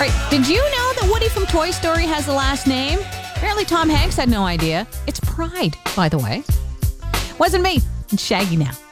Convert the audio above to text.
Right. Did you know that Woody from Toy Story has a last name? Apparently Tom Hanks had no idea. It's Pride, by the way. Wasn't me. It's Shaggy now.